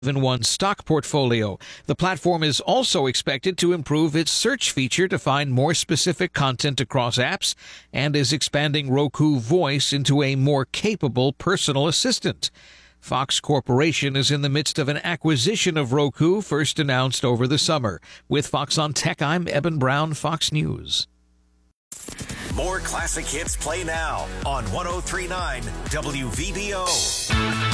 7-1 stock portfolio. The platform is also expected to improve its search feature to find more specific content across apps and is expanding Roku Voice into a more capable personal assistant. Fox Corporation is in the midst of an acquisition of Roku, first announced over the summer. With Fox on Tech, I'm Eben Brown, Fox News. More classic hits play now on 103.9 WVBO.